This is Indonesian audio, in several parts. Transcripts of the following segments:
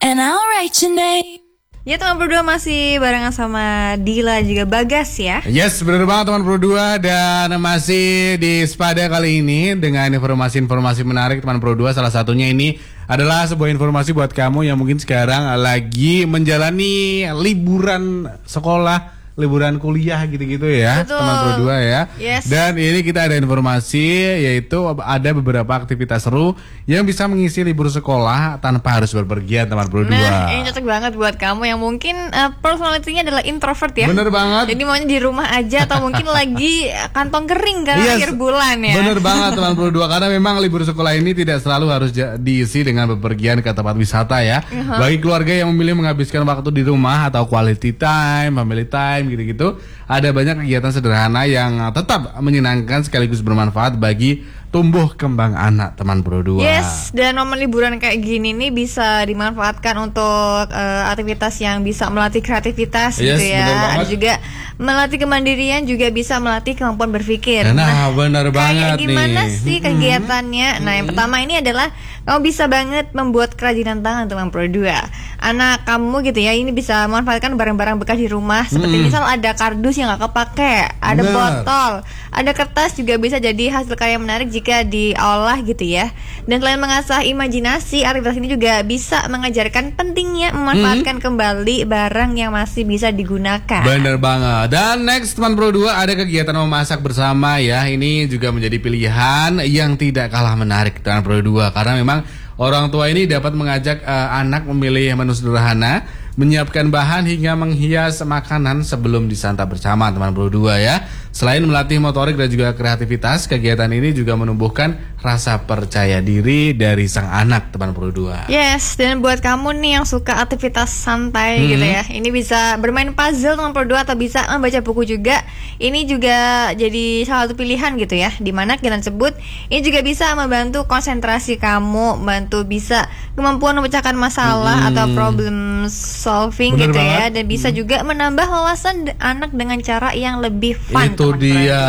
and I'll write your name. Ya teman berdua masih barengan sama Dila juga Bagas ya. Yes, benar banget teman berdua. Dan masih di Spada kali ini dengan informasi-informasi menarik teman berdua. Salah satunya ini adalah sebuah informasi buat kamu yang mungkin sekarang lagi menjalani liburan sekolah, liburan kuliah gitu-gitu ya. Betul. Teman berdua ya. Yes. Dan ini kita ada informasi, yaitu ada beberapa aktivitas seru yang bisa mengisi libur sekolah tanpa harus berpergian teman berdua. Nah, ini cocok banget buat kamu yang mungkin personalitinya adalah introvert ya. Bener banget. Jadi maunya di rumah aja atau mungkin lagi kantong kering karena akhir bulan ya. Bener banget teman berdua, karena memang libur sekolah ini tidak selalu harus diisi dengan bepergian ke tempat wisata ya. Bagi keluarga yang memilih menghabiskan waktu di rumah atau quality time, family time gitu-gitu, ada banyak kegiatan sederhana yang tetap menyenangkan sekaligus bermanfaat bagi tumbuh kembang anak teman berdua. Yes, dan momen liburan kayak gini nih bisa dimanfaatkan untuk aktivitas yang bisa melatih kreativitas gitu ya. Ada juga melatih kemandirian, juga bisa melatih kemampuan berpikir. Nah, benar banget nih. Gimana sih kegiatannya? Nah, yang pertama ini adalah kamu bisa banget membuat kerajinan tangan teman berdua. Anak kamu gitu ya, ini bisa memanfaatkan barang-barang bekas di rumah, seperti misal ada kardus yang gak kepake, ada botol, ada kertas, juga bisa jadi hasil karya menarik jika diolah gitu ya. Dan selain mengasah imajinasi, aktivitas ini juga bisa mengajarkan pentingnya memanfaatkan kembali barang yang masih bisa digunakan. Bener banget. Dan next teman berdua, ada kegiatan memasak bersama ya. Ini juga menjadi pilihan yang tidak kalah menarik teman berdua, karena memang orang tua ini dapat mengajak anak memilih menu sederhana, menyiapkan bahan hingga menghias makanan sebelum disantap bersama teman berdua ya. Selain melatih motorik dan juga kreativitas, kegiatan ini juga menumbuhkan rasa percaya diri dari sang anak teman berdua. Yes, dan buat kamu nih yang suka aktivitas santai gitu ya, ini bisa bermain puzzle teman berdua atau bisa membaca buku juga. Ini juga jadi salah satu pilihan gitu ya, dimana kegiatan tersebut ini juga bisa membantu konsentrasi kamu, bantu bisa kemampuan memecahkan masalah atau problem solving. Bener gitu banget. ya, dan bisa juga menambah wawasan anak dengan cara yang lebih fun. Itu dia.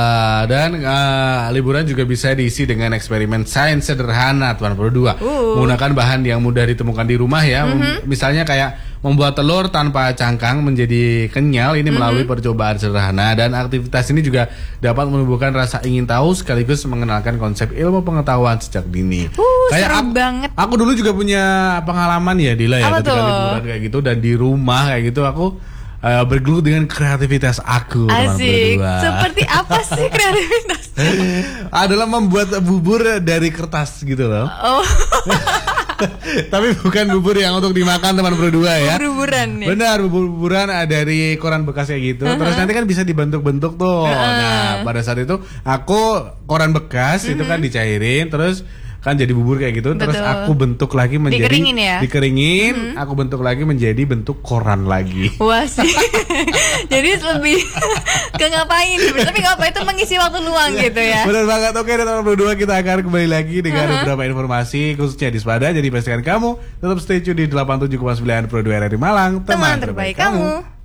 Dan liburan juga bisa diisi dengan eksperimen sains sederhana teman berdua. Menggunakan bahan yang mudah ditemukan di rumah ya. Misalnya kayak membuat telur tanpa cangkang menjadi kenyal, ini melalui percobaan sederhana. Dan aktivitas ini juga dapat menumbuhkan rasa ingin tahu sekaligus mengenalkan konsep ilmu pengetahuan sejak dini. Kayak seru banget. Aku dulu juga punya pengalaman ya Dila ya, Apa ketika tuh? liburan kayak gitu, dan di rumah kayak gitu aku bergelut dengan kreativitas aku teman Asik. berdua. Seperti apa sih kreativitas? Adalah membuat bubur dari kertas gitu loh. Oh, Tapi bukan bubur yang untuk dimakan teman berdua ya. bubur-buburan ya. Benar, bubur-buburan dari koran bekas kayak gitu. Terus nanti kan bisa dibentuk-bentuk tuh. Nah, pada saat itu aku koran bekas itu kan dicairin, terus kan jadi bubur kayak gitu. Terus Betul. aku bentuk lagi menjadi Dikeringin ya? Dikeringin, aku bentuk lagi menjadi bentuk koran lagi. Wah sih. Jadi lebih ke ngapain? Tapi ngapain itu mengisi waktu luang gitu ya. Benar banget. Oke, dan teman berdua, kita akan kembali lagi dengan beberapa informasi khususnya di Spada. Jadi pastikan kamu tetap stay tune di 87,9 Pro 2 RRI Malang, Teman terbaik kamu.